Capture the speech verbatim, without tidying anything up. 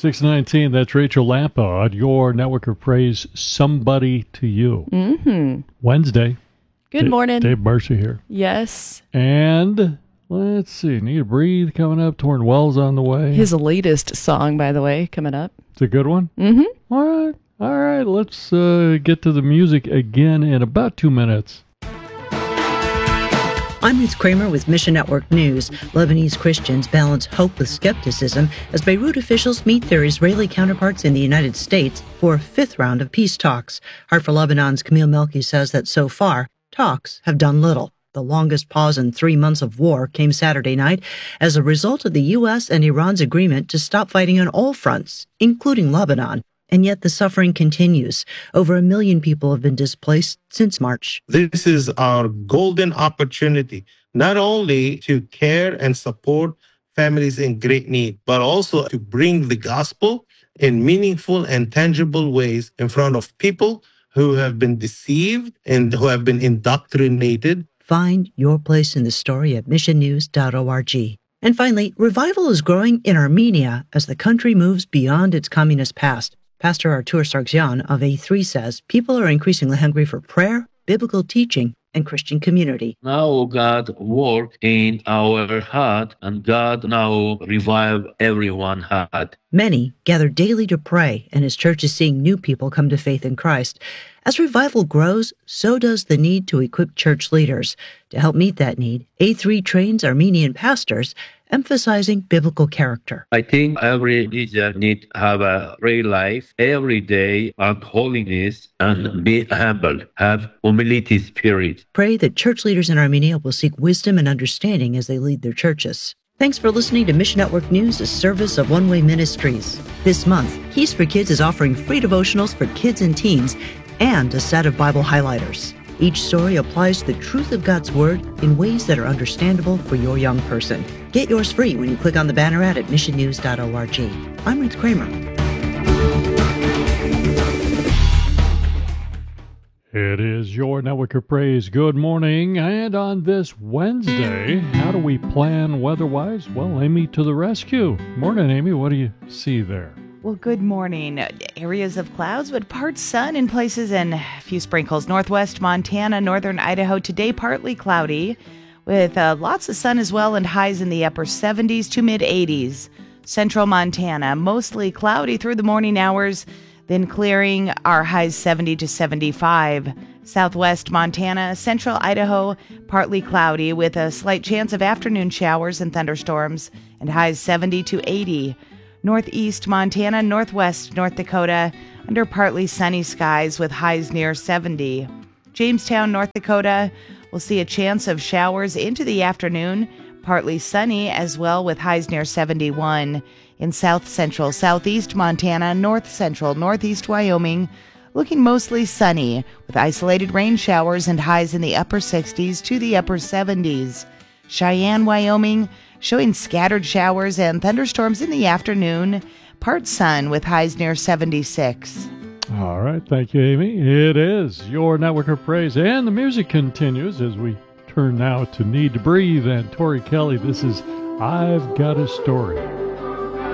six nineteen, that's Rachel Lampa on your Network of Praise, Somebody to You. Mm-hmm. Wednesday. Good D- morning. Dave Mercer here. Yes. And let's see, Need to Breathe coming up. Torn Wells on the way. His latest song, by the way, coming up. It's a good one? Mm-hmm. All right. All right. Let's uh, get to the music again in about two minutes. I'm Ruth Kramer with Mission Network News. Lebanese Christians balance hope with skepticism as Beirut officials meet their Israeli counterparts in the United States for a fifth round of peace talks. Heart for Lebanon's Camille Melki says that so far, talks have done little. The longest pause in three months of war came Saturday night as a result of the U S and Iran's agreement to stop fighting on all fronts, including Lebanon. And yet the suffering continues. Over a million people have been displaced since March. This is our golden opportunity, not only to care and support families in great need, but also to bring the gospel in meaningful and tangible ways in front of people who have been deceived and who have been indoctrinated. Find your place in the story at mission news dot org. And finally, revival is growing in Armenia as the country moves beyond its communist past. Pastor Artur Sargsyan of A three says people are increasingly hungry for prayer, biblical teaching, and Christian community. Now God work in our heart, and God now revive everyone's heart. Many gather daily to pray, and his church is seeing new people come to faith in Christ. As revival grows, so does the need to equip church leaders. To help meet that need, A three trains Armenian pastors, emphasizing biblical character. I think every leader need to have a real life every day and holiness and be humble, have humility spirit. Pray that church leaders in Armenia will seek wisdom and understanding as they lead their churches. Thanks for listening to Mission Network News, a service of One Way Ministries. This month, Keys for Kids is offering free devotionals for kids and teens and a set of Bible highlighters. Each story applies the truth of God's Word in ways that are understandable for your young person. Get yours free when you click on the banner ad at mission news dot org. I'm Ruth Kramer. It is your Network of Praise. Good morning. And on this Wednesday, how do we plan weather-wise? Well, Amy to the rescue. Morning, Amy. What do you see there? Well, good morning. Areas of clouds, but part sun in places and a few sprinkles. Northwest Montana, northern Idaho, today partly cloudy with uh, lots of sun as well and highs in the upper seventies to mid eighties. Central Montana, mostly cloudy through the morning hours, then clearing, our highs seventy to seventy-five. Southwest Montana, central Idaho, partly cloudy with a slight chance of afternoon showers and thunderstorms and highs seventy to eighty. Northeast Montana, northwest North Dakota, under partly sunny skies with highs near seventy. Jamestown, North Dakota, will see a chance of showers into the afternoon, partly sunny as well with highs near seventy-one. In south central, southeast Montana, north central, northeast Wyoming, looking mostly sunny with isolated rain showers and highs in the upper sixties to the upper seventies. Cheyenne, Wyoming, showing scattered showers and thunderstorms in the afternoon, part sun with highs near seventy-six. All right. Thank you, Amy. It is your Network of Praise. And the music continues as we turn now to Need to Breathe and Tori Kelly. This is I've Got a Story.